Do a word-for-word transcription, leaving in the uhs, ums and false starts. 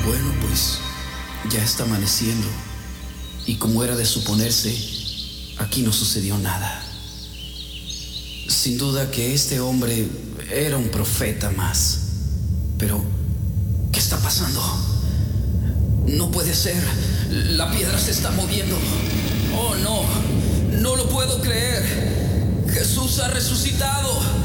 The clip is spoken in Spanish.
Bueno, pues ya está amaneciendo y como era de suponerse, aquí no sucedió nada. Sin duda que este hombre era un profeta más. Pero, ¿qué está pasando? No puede ser. La piedra se está moviendo. Oh, no. No lo puedo creer. Jesús ha resucitado.